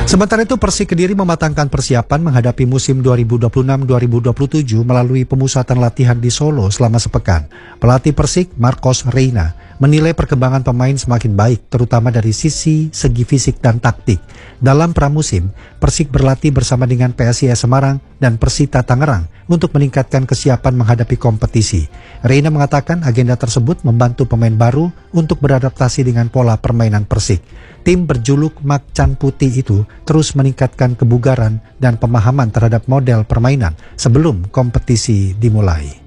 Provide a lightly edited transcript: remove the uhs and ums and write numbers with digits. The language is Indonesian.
Sementara itu Persik Kediri mematangkan persiapan menghadapi musim 2026-2027 melalui pemusatan latihan di Solo selama sepekan. Pelatih Persik, Marcos Reina, menilai perkembangan pemain semakin baik, terutama dari segi fisik dan taktik. Dalam pramusim, Persik berlatih bersama dengan PSIS Semarang dan Persita Tangerang untuk meningkatkan kesiapan menghadapi kompetisi. Reina mengatakan agenda tersebut membantu pemain baru untuk beradaptasi dengan pola permainan Persik. Tim berjuluk Macan Putih itu terus meningkatkan kebugaran dan pemahaman terhadap model permainan sebelum kompetisi dimulai.